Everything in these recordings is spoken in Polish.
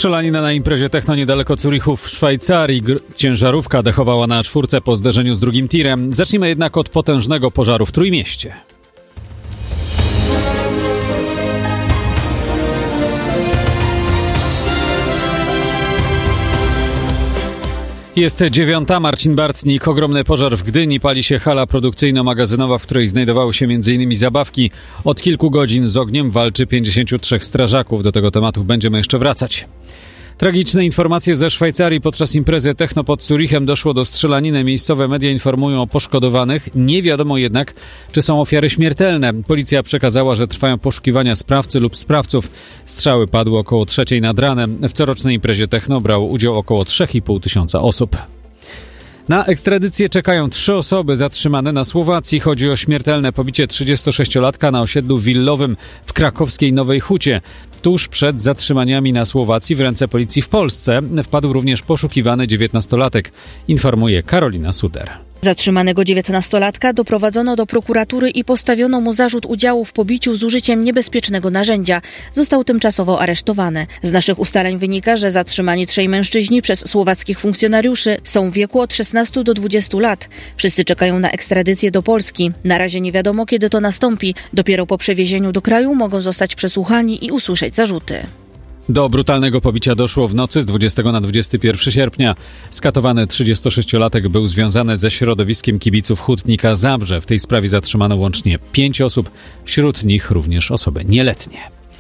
Strzelanina na imprezie techno niedaleko Zurichu w Szwajcarii. Ciężarówka dechowała na czwórce po zderzeniu z drugim tirem. Zacznijmy jednak od potężnego pożaru w Trójmieście. Jest 9:00, Marcin Bartnik. Ogromny pożar w Gdyni. Pali się hala produkcyjno-magazynowa, w której znajdowały się m.in. zabawki. Od kilku godzin z ogniem walczy 53 strażaków. Do tego tematu będziemy jeszcze wracać. Tragiczne informacje ze Szwajcarii. Podczas imprezy techno pod Zurichem doszło do strzelaniny. Miejscowe media informują o poszkodowanych. Nie wiadomo jednak, czy są ofiary śmiertelne. Policja przekazała, że trwają poszukiwania sprawcy lub sprawców. Strzały padły około 3:00 nad ranem. W corocznej imprezie techno brało udział około 3,5 tysiąca osób. Na ekstradycję czekają 3 osoby zatrzymane na Słowacji. Chodzi o śmiertelne pobicie 36-latka na osiedlu willowym w krakowskiej Nowej Hucie. Tuż przed zatrzymaniami na Słowacji w ręce policji w Polsce wpadł również poszukiwany 19-latek, informuje Karolina Suder. Zatrzymanego 19-latka doprowadzono do prokuratury i postawiono mu zarzut udziału w pobiciu z użyciem niebezpiecznego narzędzia. Został tymczasowo aresztowany. Z naszych ustaleń wynika, że zatrzymani 3 mężczyźni przez słowackich funkcjonariuszy są w wieku od 16 do 20 lat. Wszyscy czekają na ekstradycję do Polski. Na razie nie wiadomo, kiedy to nastąpi. Dopiero po przewiezieniu do kraju mogą zostać przesłuchani i usłyszeć zarzuty. Do brutalnego pobicia doszło w nocy z 20 na 21 sierpnia. Skatowany 36-latek był związany ze środowiskiem kibiców Hutnika Zabrze. W tej sprawie zatrzymano łącznie 5 osób, wśród nich również osoby nieletnie.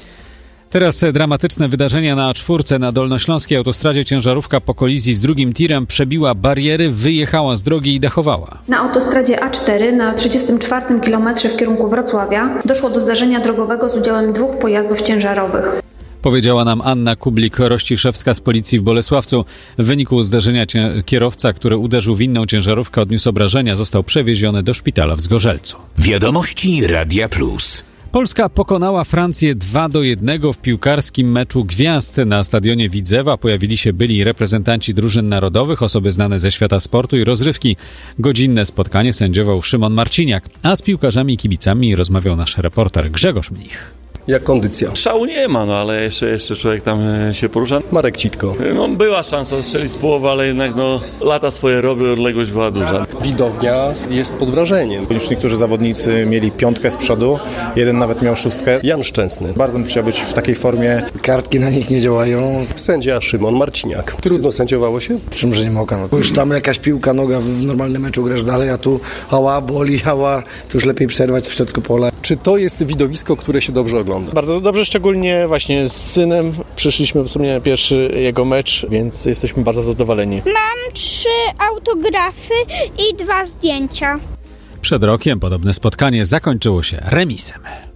Teraz dramatyczne wydarzenia na czwórce. Na dolnośląskiej autostradzie ciężarówka po kolizji z drugim tirem przebiła bariery, wyjechała z drogi i dechowała. Na autostradzie A4 na 34 km w kierunku Wrocławia doszło do zdarzenia drogowego z udziałem 2 pojazdów ciężarowych. Powiedziała nam Anna Kublik-Rościszewska z policji w Bolesławcu. W wyniku zdarzenia kierowca, który uderzył w inną ciężarówkę, odniósł obrażenia, został przewieziony do szpitala w Zgorzelcu. Wiadomości Radia Plus. Polska pokonała Francję 2-1 w piłkarskim meczu gwiazd. Na stadionie Widzewa pojawili się byli reprezentanci drużyn narodowych, osoby znane ze świata sportu i rozrywki. Godzinne spotkanie sędziował Szymon Marciniak, a z piłkarzami i kibicami rozmawiał nasz reporter Grzegorz Mnich. Jak kondycja? Szału nie ma, ale jeszcze człowiek tam się porusza. Marek Citko. Była szansa strzelić z połowy, ale jednak lata swoje robią, odległość była duża. Widownia jest pod wrażeniem. Już niektórzy zawodnicy mieli 5 z przodu, jeden nawet miał 6. Jan Szczęsny. Bardzo bym chciał być w takiej formie. Kartki na nich nie działają. Sędzia Szymon Marciniak. Trudno sędziowało się? Przymrużeniem oka. Bo już tam jakaś piłka, noga w normalnym meczu grasz dalej, a tu hała, boli, hała. To już lepiej przerwać w środku pola. Czy to jest widowisko, które się dobrze ogląda? Bardzo dobrze, szczególnie właśnie z synem. Przyszliśmy w sumie pierwszy jego mecz, więc jesteśmy bardzo zadowoleni. Mam 3 autografy i 2 zdjęcia. Przed rokiem podobne spotkanie zakończyło się remisem.